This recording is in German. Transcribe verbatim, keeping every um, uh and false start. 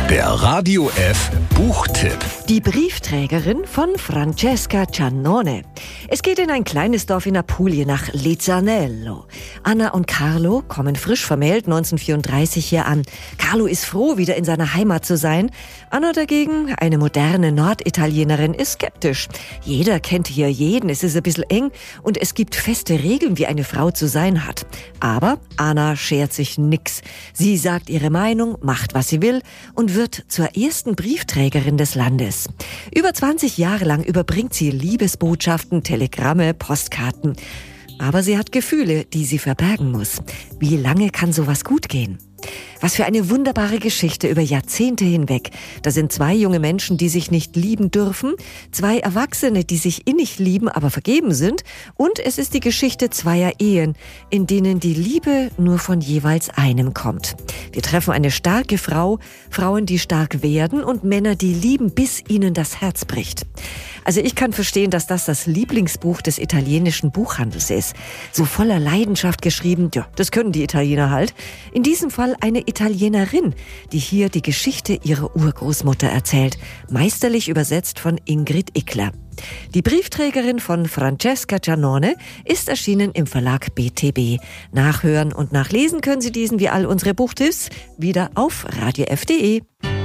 Der Radio F Buchtipp. Die Briefträgerin von Francesca Giannone. Es geht in ein kleines Dorf in Apulien nach Lezzanello. Anna und Carlo kommen frisch vermählt neunzehnhundertvierunddreißig hier an. Carlo ist froh, wieder in seiner Heimat zu sein. Anna dagegen, eine moderne Norditalienerin, ist skeptisch. Jeder kennt hier jeden, es ist ein bisschen eng und es gibt feste Regeln, wie eine Frau zu sein hat. Aber Anna schert sich nix. Sie sagt ihre Meinung, macht, was sie will und wird zur ersten Briefträgerin des Landes. Über zwanzig Jahre lang überbringt sie Liebesbotschaften, Telegramme, Postkarten. Aber sie hat Gefühle, die sie verbergen muss. Wie lange kann sowas gut gehen? Was für eine wunderbare Geschichte über Jahrzehnte hinweg. Da sind zwei junge Menschen, die sich nicht lieben dürfen, zwei Erwachsene, die sich innig lieben, aber vergeben sind, und es ist die Geschichte zweier Ehen, in denen die Liebe nur von jeweils einem kommt. Wir treffen eine starke Frau, Frauen, die stark werden, und Männer, die lieben, bis ihnen das Herz bricht. Also ich kann verstehen, dass das das Lieblingsbuch des italienischen Buchhandels ist. So voller Leidenschaft geschrieben, ja, das können die Italiener halt. In diesem Fall eine Italienerin, die hier die Geschichte ihrer Urgroßmutter erzählt, meisterlich übersetzt von Ingrid Ickler. Die Briefträgerin von Francesca Giannone ist erschienen im Verlag B T B. Nachhören und nachlesen können Sie diesen wie all unsere Buchtipps wieder auf radio f punkt de.